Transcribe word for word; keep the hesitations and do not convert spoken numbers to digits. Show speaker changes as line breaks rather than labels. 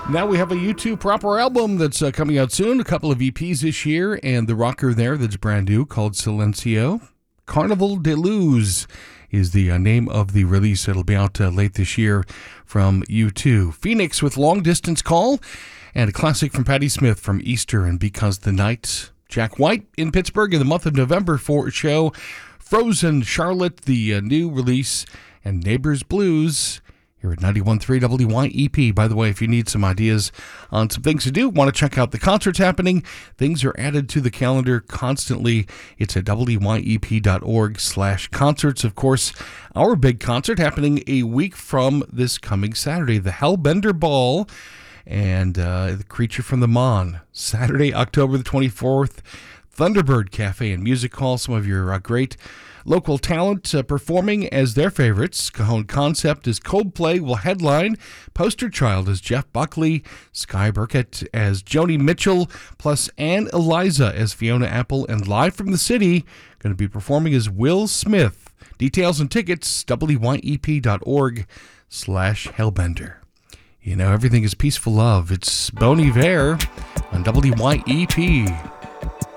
Now we have a U two proper album that's uh, coming out soon, a couple of E Ps this year, and the rocker there that's brand new called Silencio. Carnival de Luz is the uh, name of the release. It'll be out uh, late this year from U two. Phoenix with Long Distance Call, and a classic from Patti Smith from Easter and Because the Night. Jack White in Pittsburgh in the month of November for a show. Frozen Charlotte, the uh, new release, and Neighbors Blues here at ninety-one point three W Y E P. By the way, if you need some ideas on some things to do, want to check out the concerts happening, things are added to the calendar constantly. It's at W Y E P dot org slash concerts. Of course, our big concert happening a week from this coming Saturday, the Hellbender Ball and uh, the Creature from the Mon. Saturday, October the twenty-fourth, Thunderbird Cafe and Music Hall. Some of your uh, great local talent uh, performing as their favorites. Cajon Concept as Coldplay will headline. Poster Child as Jeff Buckley. Sky Burkett as Joni Mitchell. Plus Ann Eliza as Fiona Apple. And live from the city, going to be performing as Will Smith. Details and tickets, W Y E P dot org slash Hellbender. You know, everything is peaceful love. It's Bon Iver on W Y E P.